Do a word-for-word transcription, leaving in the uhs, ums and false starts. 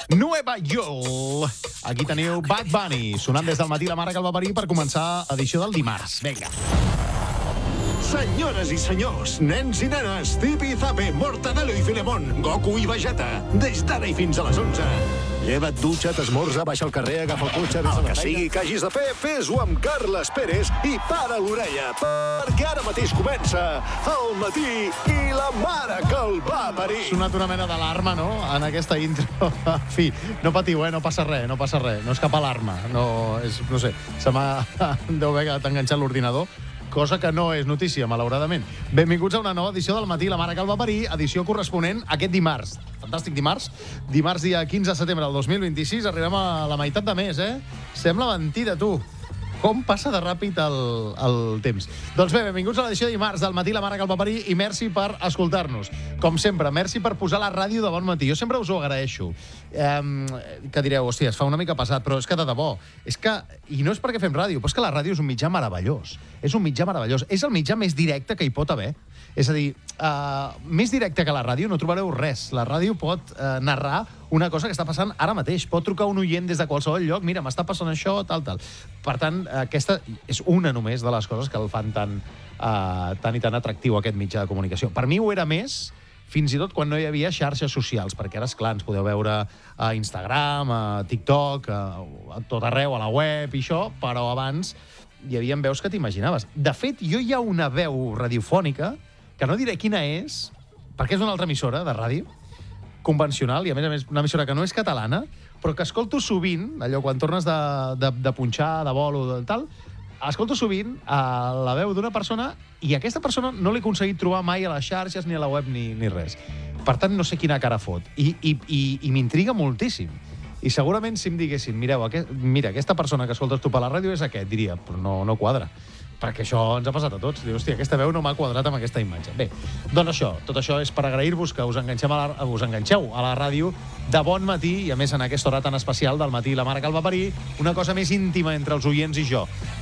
Nueva York. Aquí teniu Bad Bunny, sonant des del matí la mare que el va parir per començar l'edició del dimarts. Vinga. Senyores i senyors, nens i nenes, Tipi i Zape, Mortadelo i Filemón, Goku i Vegeta, des d'ara i fins a les onze. Lleva't, dutxa't, esmorza, baixa al carrer, agafa el cotxe... El que sigui que hagis de fer, fes-ho amb Carles Pérez i para l'orella, perquè ara mateix comença El matí i la mare que el va parir. Ha sonat una mena d'alarma, no?, en aquesta intro. En fi, no patiu, eh? No passa res, no passa res. No és cap alarma. No, és, no sé, se m'ha... Deu haver enganxat l'ordinador, cosa que no és notícia, malauradament. Benvinguts a una nova edició del matí la mare que el va parir, edició corresponent a aquest dimarts. Fantàstic dimarts. Dimarts, dia quinze de setembre del dos mil vint-i-sis. Arribem a la meitat de mes, eh? Sembla mentida, tu. Com passa de ràpid el, el temps. Doncs bé, benvinguts a l'edició de dimarts del matí la mare que el va parir i merci per escoltar-nos. Com sempre, merci per posar la ràdio de bon matí. Jo sempre us ho agraeixo. Eh, que direu, hòstia, es fa una mica pesat, però és que de debò. És que, i no és perquè fem ràdio, però és que la ràdio és un mitjà meravellós. És un mitjà meravellós. És el mitjà més directe que hi pot haver. És a dir, eh, més directe que la ràdio no trobareu res. La ràdio pot eh, narrar una cosa que està passant ara mateix. Pot trucar un oient des de qualsevol lloc. Mira, m'està passant això, tal, tal. Per tant, aquesta és una només de les coses que el fan tan, uh, tan i tan atractiu, aquest mitjà de comunicació. Per mi ho era més, fins i tot quan no hi havia xarxes socials, perquè ara, esclar, ens podeu veure a Instagram, a TikTok, a, a tot arreu, a la web i això, però abans hi havia veus que t'imaginaves. De fet, jo hi ha una veu radiofònica, que no diré quina és, perquè és una altra emissora de ràdio, convencional, i a més a més una emissora que no és catalana, però que escolto sovint, allò quan tornes de, de, de punxar, de vol o de tal, escolto sovint a la veu d'una persona i aquesta persona no l'he aconseguit trobar mai a les xarxes, ni a la web, ni, ni res. Per tant, no sé quina cara fot. I, i, i, i m'intriga moltíssim. I segurament si em diguessin, mireu, aquest, mira, aquesta persona que escoltes tu per la ràdio és aquest, diria, però no, no quadra. Perquè això ens ha passat a tots. Diu, hòstia, aquesta veu no m'ha quadrat amb aquesta imatge. Bé, doncs això, tot això és per agrair-vos que us enganxem a la, us enganxeu a la ràdio de bon matí, i a més en aquesta hora tan especial del matí la mare que el va parir, una cosa més íntima entre els oients i jo.